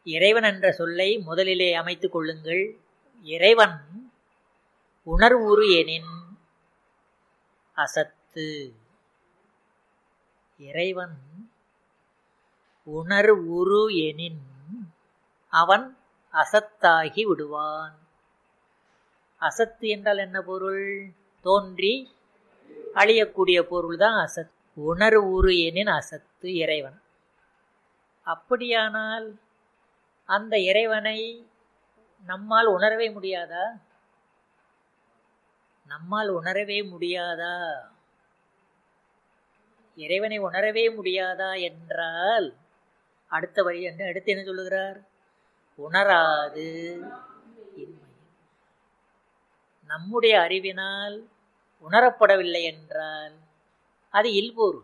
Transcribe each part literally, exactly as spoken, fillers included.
இறைவன் என்ற சொல்லை முதலிலே அமைத்துக் கொள்ளுங்கள். இறைவன் உணர்வுறு எனின் அசத்து. இறைவன் உணர்வுறு எனின் அவன் அசத்தாகி விடுவான். அசத்து என்றால் என்ன பொருள்? தோன்றி அழியக்கூடிய பொருள் தான் அசத். உணர்வுறு எனின் அசத்து இறைவன். அப்படியானால் அந்த இறைவனை நம்மால் உணரவே முடியாதா? நம்மால் உணரவே முடியாதா? இறைவனை உணரவே முடியாதா என்றால் அடுத்த வழி என்ன? அடுத்து என்ன சொல்லுகிறார்? உணராது இன்மை. நம்முடைய அறிவினால் உணரப்படவில்லை என்றால் அது இல்பொருள்.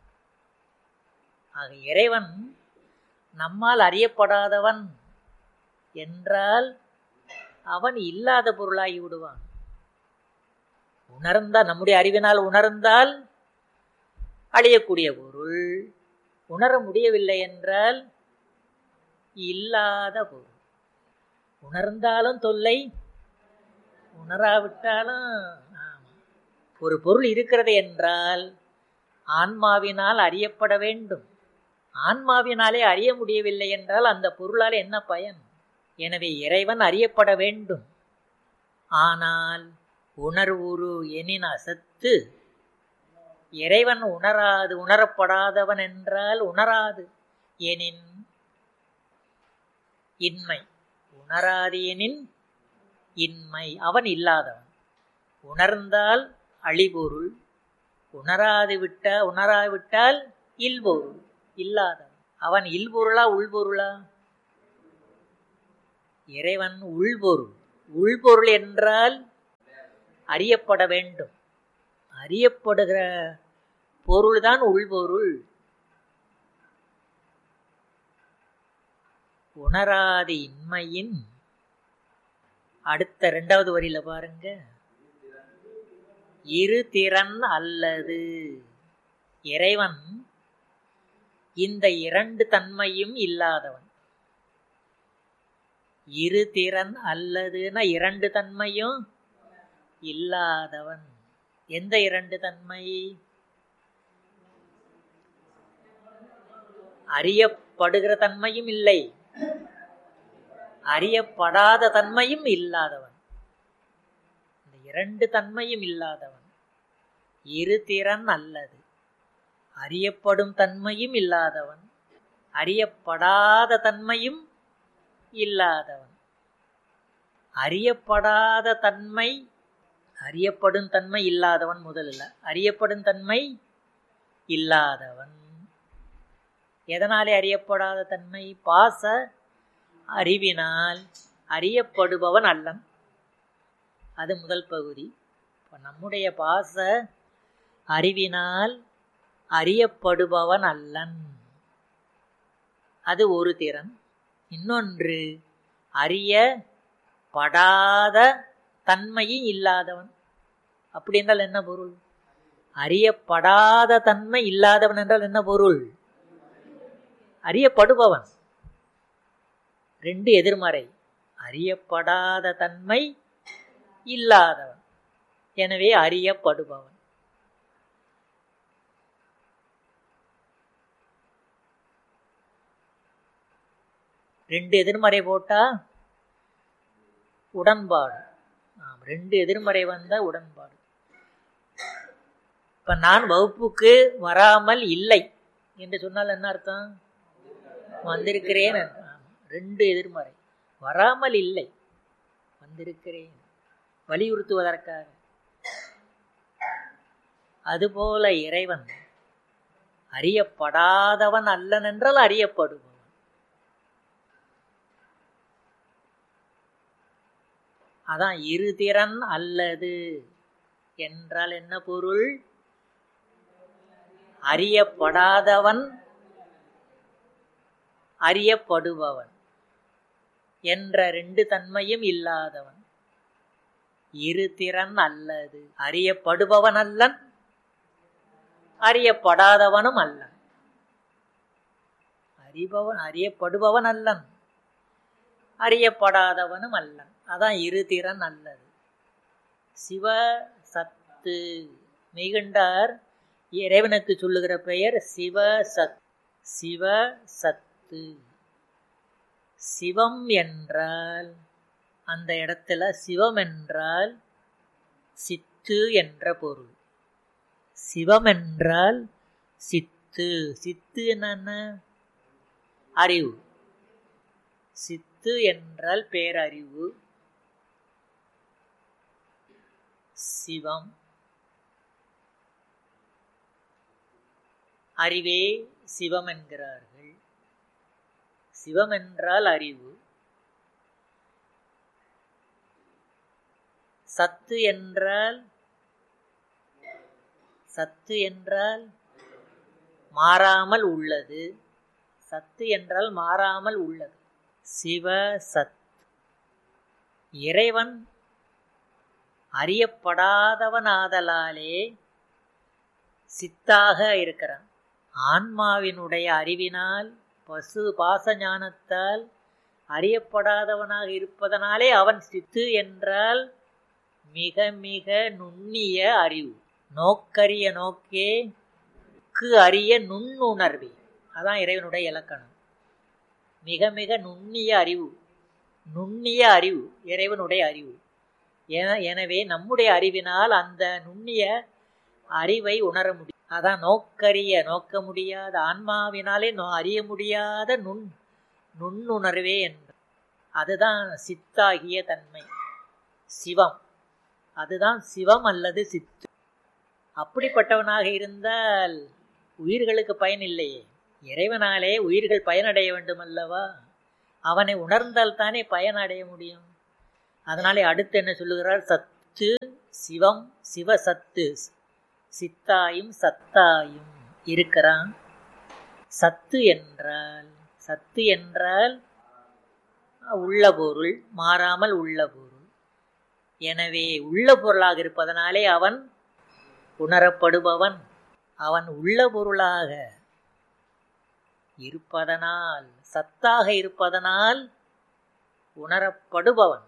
ஆக இறைவன் நம்மால் அறியப்படாதவன் என்றால் அவன் இல்லாத பொருளாகி விடுவான். உணர்ந்தால், நம்முடைய அறிவினால் உணர்ந்தால் அழியக்கூடிய பொருள். உணர முடியவில்லை என்றால் இல்லாத பொருள். உணர்ந்தாலும் தொல்லை, உணராவிட்டாலும். ஒரு பொருள் இருக்கிறது என்றால் ஆன்மாவினால் அறியப்பட வேண்டும். ஆன்மாவினாலே அறிய முடியவில்லை என்றால் அந்த பொருளால் என்ன பயன்? எனவே இறைவன் அறியப்பட வேண்டும். ஆனால் உணர்வுறு எனின் அசத்து. இறைவன் உணராது, உணரப்படாதவன் என்றால் உணராது எனின் இன்மை. உணராது எனின் இன்மை, அவன் இல்லாதவன். உணர்ந்தால் அழிபொருள், உணராது விட்ட உணராவிட்டால் இல்பொருள், இல்லாதவன். அவன் இல்பொருளா உள்பொருளா? இறைவன் உள்பொருள். உள்பொருள் என்றால் அறியப்பட வேண்டும். அறியப்படுகிற பொருள்தான் உள்பொருள். உணராது இன்மையின் அடுத்த இரண்டாவது வரியில பாருங்க, இரு திறன் அல்லது. இறைவன் இந்த இரண்டு தன்மையும் இல்லாதவன். இரு திறன் அல்லதுன்னா இரண்டு தன்மையும் இல்லாதவன். எந்த இரண்டு தன்மை? அறியப்படுகிற தன்மையும் இல்லை, அறியப்படாத தன்மையும் இல்லாதவன். இந்த இரண்டு தன்மையும் இல்லாதவன். இரு திறன் அல்லது. அறியப்படும் தன்மையும் இல்லாதவன், அறியப்படாத தன்மையும் இல்லாதவன். அறியப்படாத தன்மை, அறியப்படும் தன்மை இல்லாதவன் முதலில். அறியப்படும் தன்மை இல்லாதவன். எதனாலே அறியப்படாத தன்மை? பாச அறிவினால் அறியப்படுபவன் அல்லன். அது முதல் பகுதி. இப்போ நம்முடைய பாச அறிவினால் அறியப்படுபவன் அல்லன், அது ஒரு திறன். இன்னொன்று அறியப்படாத தன்மையும் இல்லாதவன். அப்படி என்றால் என்ன பொருள்? அறியப்படாத தன்மை இல்லாதவன் என்றால் என்ன பொருள்? அறியப்படுபவன். ரெண்டு எதிர்மறை. அறியப்படாத தன்மை இல்லாதவன், எனவே அறியப்படுபவன். ரெண்டு எதிர்மறை போட்டா உடன்பாடு. ரெண்டு எதிர்மறை வந்த உடன்பாடு. இப்ப நான் வகுப்புக்கு வராமல் இல்லை என்று சொன்னால் என்ன அர்த்தம்? வந்திருக்கிறேன். ரெண்டு எதிர்மறை. வராமல் இல்லை, வந்திருக்கிறேன், வலியுறுத்துவதற்காக. அதுபோல இறைவன் அறியப்படாதவன் அல்லன் என்றால் அறியப்படுபவன். அதான் இருதிறன் அல்லது என்றால் என்ன பொருள்? அறியப்படாதவன், அறியப்படுபவன் என்ற ரெண்டு தன்மையும் இல்லாதவன். இருதிறன் அல்லது. அறியப்படுபவன் அல்லன், அறியப்படாதவனும் அல்லன். அறிபவன் அறியப்படுபவன் அல்லன், அறியப்படாதவனும் அல்லன். அதான் இருதிறன் அல்லது. சிவ சத்து மெய்கண்டார் இறைவனுக்கு சொல்லுகிற பெயர் சிவ சத். சிவ சத்து. சிவம் என்றால் அந்த இடத்துல சிவம் என்றால் சித்து என்ற பொருள். சிவம் என்றால் சித்து. சித்து என்ன? அறிவு. சித்து என்றால் பேரறிவு. சிவம் அறிவே சிவம் என்கிறார்கள். சிவம் என்றால் அறிவு. சத்து என்றால் சத்து என்றால் மாறாமல் உள்ளது. சத்து என்றால் மாறாமல் உள்ளது. சிவ சத். இறைவன் அறியப்படாதவனாதலாலே சித்தாக இருக்கிறான். ஆன்மாவினுடைய அறிவினால் பசு பாச ஞானத்தால் அறியப்படாதவனாக இருப்பதனாலே அவன் சித்து என்றால் மிக மிக நுண்ணிய அறிவு. நோக்கரிய நோக்கே க்கு அறிய நுண்ணுணர்வே. அதான் இறைவனுடைய இலக்கணம். மிக மிக நுண்ணிய அறிவு. நுண்ணிய அறிவு இறைவனுடைய அறிவு. எனவே நம்முடைய அறிவினால் அந்த நுண்ணிய அறிவை உணர முடியும். அதான் நோக்கரிய நோக்க முடியாத ஆன்மாவினாலே நோ அறிய முடியாத நுண் நுண்ணுணர்வே என்று. அதுதான் சித்தாகிய தன்மை, சிவம். அதுதான் சிவம் அல்லது சித்து. அப்படிப்பட்டவனாக இருந்தால் உயிர்களுக்கு பயன் இல்லையே. இறைவனாலே உயிர்கள் பயனடைய வேண்டும் அல்லவா? அவனை உணர்ந்தால் தானே பயனடைய முடியும். அதனாலே அடுத்து என்ன சொல்லுகிறார்? சத்து சிவம் சிவசத்து. சித்தாயும் சத்தாயும் இருக்கிறான். சத்து என்றால் சத்து என்றால் உள்ள பொருள், மாறாமல் உள்ள பொருள். எனவே உள்ள பொருளாக இருப்பதனாலே அவன் உணரப்படுபவன். அவன் உள்ள பொருளாக இருப்பதனால், சத்தாக இருப்பதனால் உணரப்படுபவன்.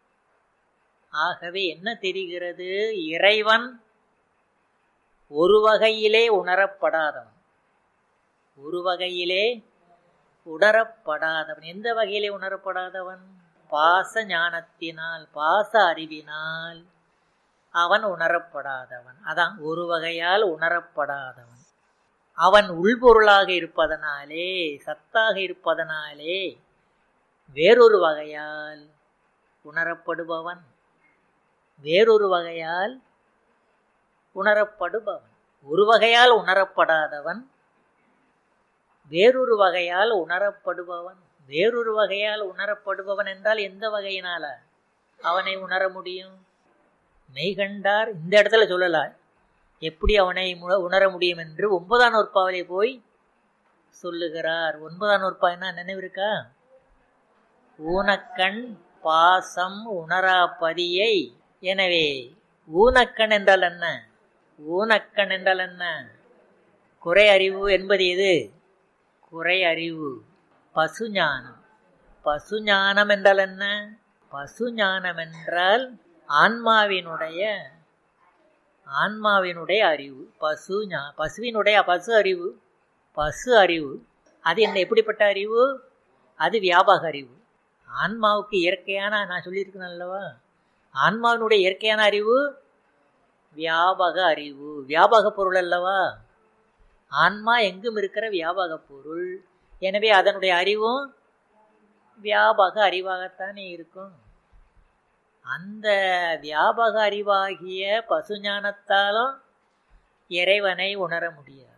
ஆகவே என்ன தெரிகிறது? இறைவன் ஒரு வகையிலே உணரப்படாதவன். ஒரு வகையிலே உணரப்படாதவன். எந்த வகையிலே உணரப்படாதவன்? பாச ஞானத்தினால், பாச அறிவினால் அவன் உணரப்படாதவன். அதான் ஒரு வகையால் உணரப்படாதவன். அவன் உள்பொருளாக இருப்பதனாலே, சத்தாக இருப்பதனாலே வேறொரு வகையால் உணரப்படுபவன். வேறொரு வகையால் உணரப்படுபவன். ஒரு வகையால் உணரப்படாதவன், வேறொரு வகையால் உணரப்படுபவன். வேறொரு வகையால் உணரப்படுபவன் என்றால் எந்த வகையினால அவனை உணர முடியும்? மெய்கண்டார் இந்த இடத்துல சொல்லலாம் எப்படி அவனை உணர முடியும் என்று. ஒன்பதாம் நூற்பாவிலே போய் சொல்லுகிறார். ஒன்பதாம் நூற்பா என்ன நினைவிருக்கா? ஊனக்கண் பாசம் உணரா பதியை. எனவே ஊனக்கண் என்றால் என்ன? ஊனக்கண் என்றால் என்ன? குறை அறிவு என்பது எது? குறை அறிவு. பசுஞானம். பசுஞானம் என்றால் என்ன? பசுஞானம் என்றால் ஆன்மாவினுடைய ஆன்மாவினுடைய அறிவு. பசு ஞா பசுவினுடைய பசு அறிவு. பசு அறிவு அது என்ன? எப்படிப்பட்ட அறிவு? அது வியாபக அறிவு. ஆன்மாவுக்கு இயற்கையான, நான் சொல்லியிருக்கேன் அல்லவா, ஆன்மாவினுடைய இயற்கையான அறிவு வியாபக அறிவு. வியாபக பொருள் அல்லவா? ஆன்மா எங்கும் இருக்கிற வியாபக பொருள். எனவே அதனுடைய அறிவும் வியாபக அறிவாகத்தானே இருக்கும். அந்த வியாபக அறிவாகிய பசுஞானத்தாலும் இறைவனை உணர முடியாது.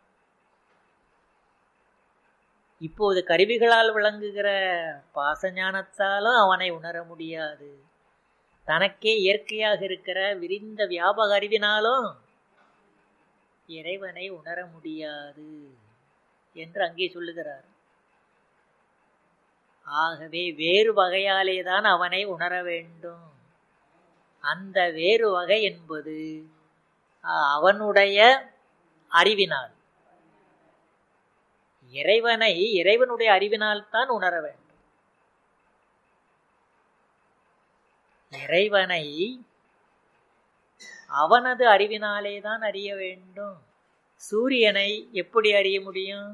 இப்போது கருவிகளால் விளங்குகிற பாசஞானத்தாலும் அவனை உணர முடியாது. தனக்கே இயற்கையாக இருக்கிற விரிந்த வியாபக அறிவினாலும் இறைவனை உணர முடியாது என்று அங்கே சொல்லுகிறார். ஆகவே வேறு வகையாலே தான் அவனை உணர வேண்டும். அந்த வேறு வகை என்பது அவனுடைய அறிவினால். இறைவனை இறைவனுடைய அறிவினால் தான் உணர வேண்டும். இறைவனை அவனது அறிவினாலே தான் அறிய வேண்டும். சூரியனை எப்படி அறிய முடியும்?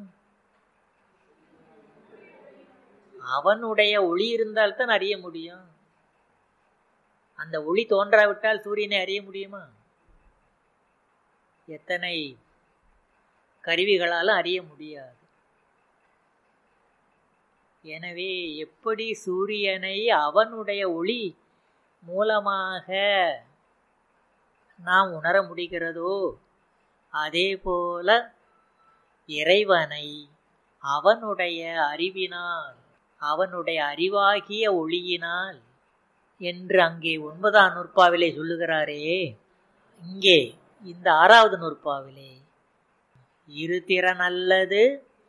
அவனுடைய ஒளி இருந்தால் தான் அறிய முடியும். அந்த ஒளி தோன்றாவிட்டால் சூரியனை அறிய முடியுமா? எத்தனை கருவிகளாலும் அறிய முடியாது. எனவே எப்படி சூரியனை அவனுடைய ஒளி மூலமாக நாம் உணர முடிகிறதோ அதே போல இறைவனை அவனுடைய அறிவினால், அவனுடைய அறிவாகிய ஒளியினால் என்று அங்கே ஒன்பதாம் நூற்பாவிலே சொல்லுகிறாரே, இங்கே இந்த ஆறாவது நூற்பாவிலே இருதிறன் அல்லது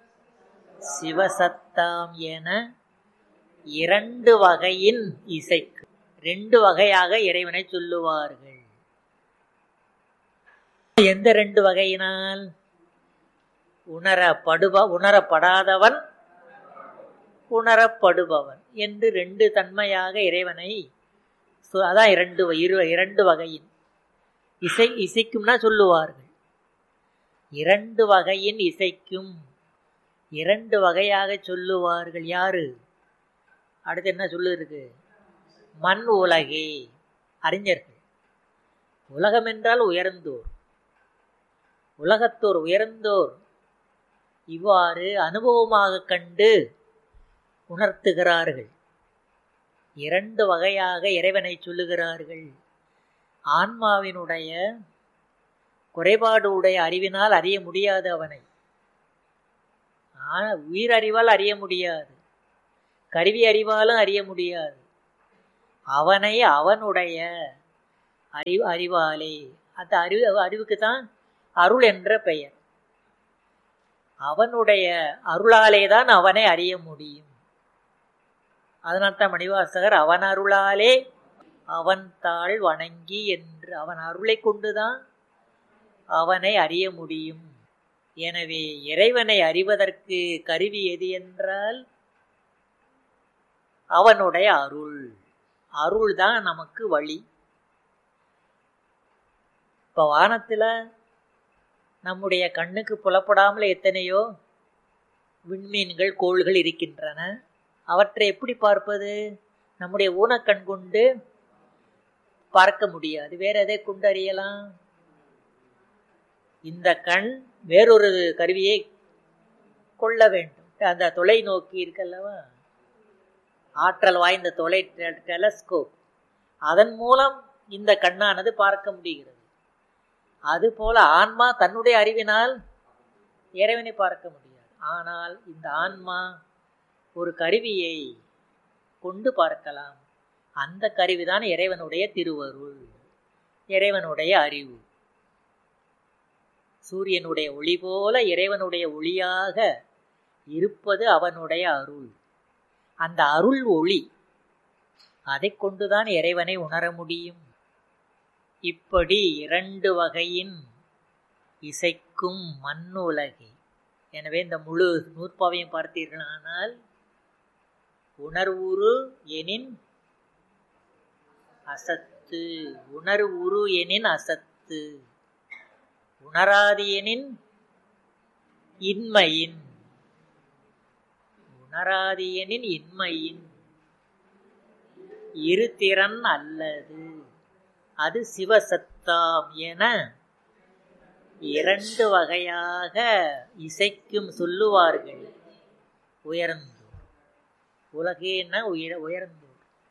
சிவசத்தாம் என இரண்டு வகையின் இசைக்கு, ரெண்டு வகையாக இறைவனை சொல்லுவார்கள். எந்த ரெண்டு வகையினால்? உணரப்படுப உணரப்படாதவன், உணரப்படுபவன் என்று ரெண்டு தன்மையாக இறைவனை, அதான் இரண்டு இரு இரண்டு வகையின் இசை இசைக்கும்னா சொல்லுவார்கள். இரண்டு வகையின் இசைக்கும் இரண்டு வகையாக சொல்லுவார்கள். யாரு? அடுத்து என்ன சொல்லு இருக்கு? மண் உலகே, அறிஞர்கள். உலகம் என்றால் உயர்ந்தோர், உலகத்தோர், உயர்ந்தோர் இவ்வாறு அனுபவமாக கண்டு உணர்த்துகிறார்கள். இரண்டு வகையாக இறைவனை சொல்லுகிறார்கள். ஆன்மாவினுடைய குறைபாடு உடைய அறிவினால் அறிய முடியாது அவனை. உயிர் அறிவால் அறிய முடியாது, கருவி அறிவாலும் அறிய முடியாது. அவனை அவனுடைய அறிவு அறிவாலே, அந்த அறிவு அறிவுக்கு தான் அருள் என்ற பெயர். அவனுடைய அருளாலே தான் அவனை அறிய முடியும். அதனால்தான் மணிவாசகர் அவன் அருளாலே அவன் தாள் வணங்கி என்று, அவன் அருளை கொண்டுதான் அவனை அறிய முடியும். எனவே இறைவனை அறிவதற்கு கருவி எது என்றால் அவனுடைய அருள். அருள் தான் நமக்கு வழி. இப்ப வானத்துல நம்முடைய கண்ணுக்கு புலப்படாமல் எத்தனையோ விண்மீன்கள், கோள்கள் இருக்கின்றன. அவற்றை எப்படி பார்ப்பது? நம்முடைய ஊனக்கண் கொண்டு பார்க்க முடியாது. வேற எதை கொண்டு அறியலாம்? இந்த கண் வேறொரு கருவியை கொள்ள வேண்டும். அந்த தொலைநோக்கி இருக்கல்லவா, ஆற்றல் வாய்ந்த தொலை டெலஸ்கோப், அதன் மூலம் இந்த கண்ணானது பார்க்க முடிகிறது. அதுபோல ஆன்மா தன்னுடைய அறிவினால் இறைவனை பார்க்க முடியாது. ஆனால் இந்த ஆன்மா ஒரு கருவியை கொண்டு பார்க்கலாம். அந்த கருவிதான் இறைவனுடைய திருவருள், இறைவனுடைய அறிவு. சூரியனுடைய ஒளி போல இறைவனுடைய ஒளியாக இருப்பது அவனுடைய அருள். அந்த அருள் ஒளி, அதை கொண்டுதான் இறைவனை உணர முடியும். இப்படி இரண்டு வகையின் இசைக்கும் மண்ணுலகே. எனவே இந்த முழு நூற்பாவையும் பார்த்தீர்களானால், உணர்வுரு எனின் அசத்து, உணர்வுரு எனின் அசத்து, உணராதியனின் இன்மையின், உணராதியனின் இன்மையின் இருதிறன் அல்லது அது சிவசத்தாம் என இரண்டு வகையாக இசைக்கும் சொல்லுவார்கள். உயர்ந்தோர், உலகேன உயர உயர்ந்தோர்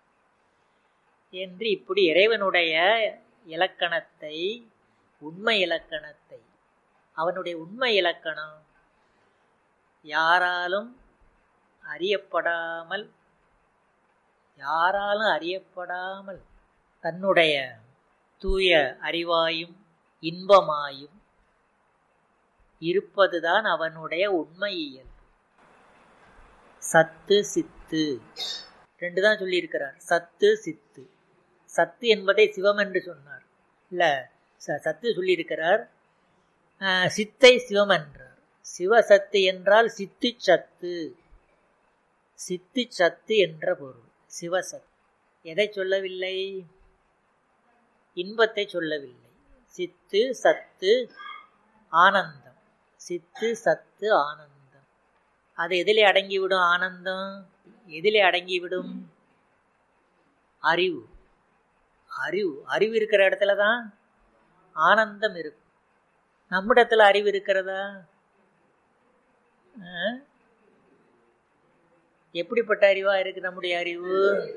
என்று இப்படி இறைவனுடைய இலக்கணத்தை, உண்மை இலக்கணத்தை, அவனுடைய உண்மை இலக்கணம் யாராலும் அறியப்படாமல், யாராலும் அறியப்படாமல் தன்னுடைய தூய அறிவாயும் இன்பமாயும் இருப்பதுதான் அவனுடைய உண்மை இயல்பு. சத்து சித்து ரெண்டு தான் சொல்லியிருக்கிறார். சத்து சித்து. சத்து என்பதை சிவம் என்று சொன்னார். இல்ல, சத்து சொல்லியிருக்கிறார். சித்தை சிவம் என்றார். சிவசத்து என்றால் சித்து சத்து, சித்து சத்து என்ற பொருள் சிவசத்து. எதை சொல்லவில்லை? இன்பத்தை சொல்லவில்லை. சித்து சத்து ஆனந்தம். சித்து சத்து ஆனந்தம். அது எதிலே அடங்கிவிடும்? ஆனந்தம் எதிலே அடங்கிவிடும்? அறிவு. அறிவு அறிவு இருக்கிற இடத்துல தான் ஆனந்தம் இருக்கும். நம்மிடத்துல அறிவு இருக்கிறதா? எப்படிப்பட்ட அறிவா இருக்கு நம்முடைய அறிவு?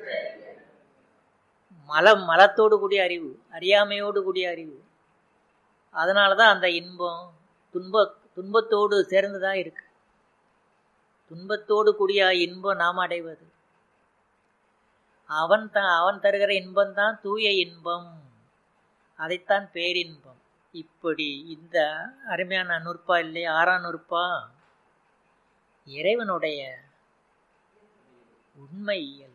மலம் மலத்தோடு கூடிய அறிவு, அறியாமையோடு கூடிய அறிவு. அதனாலதான் அந்த இன்பம் துன்ப துன்பத்தோடு சேர்ந்துதான் இருக்கு. துன்பத்தோடு கூடிய இன்பம் நாம் அடைவது. அவன் தான் அவன் தருகிற இன்பம் தான் தூய இன்பம். அதைத்தான் பேரின்பம். இப்படி இந்த அருமையான நூற்பா இல்லை, ஆறாம் நூற்பா இறைவனுடைய உண்மையியல்.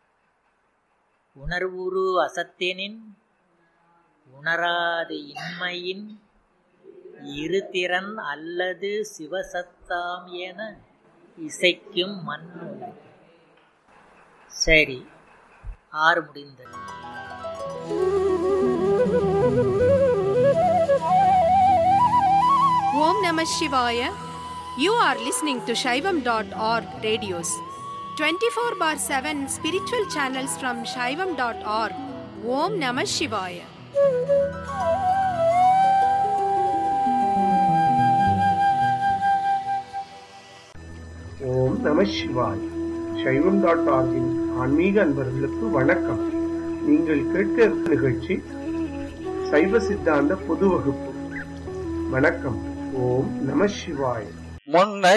உணர்வுரு அசத்தேனின் உணராது இன்மையின் இருதிறன் அல்லது சிவசத்தாம் என இசைக்கும் மண்ணு. சரி, ஆறு முடிந்தது. Om Namah Shivaya. You are listening to Shaivam dot org radios. twenty-four bar seven spiritual channels from Shaivam dot org. Om Namah Shivaya. ஓம் நம சிவாய். சைவம் டாட் ஆர்கின் ஆன்மீக அன்பர்களுக்கு வணக்கம். நீங்கள் கேட்க நிகழ்ச்சி சைவ சித்தாந்த பொது வகுப்பு. வணக்கம். ஓம் நம சிவாய். முன்ன